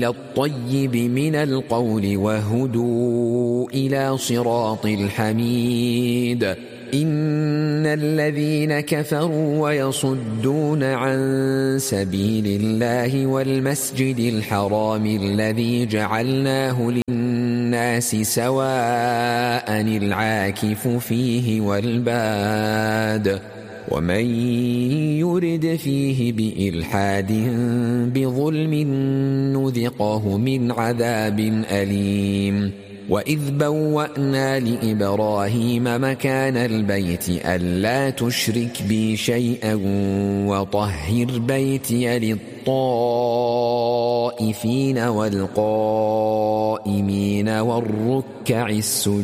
الطيب من القول وهدوا إلى صراط الحميد. إن الذين كفروا ويصدون عن سبيل الله والمسجد الحرام الذي جعلناه للناس سواء العاكف فيه والباد ومن يرد فيه بإلحاد بظلم نذقه من عذاب أليم. وإذ بوأنا لإبراهيم مكان البيت ألا تشرك بي شيئا وطهر بيتي للطائفين والقائمين والركع السجود.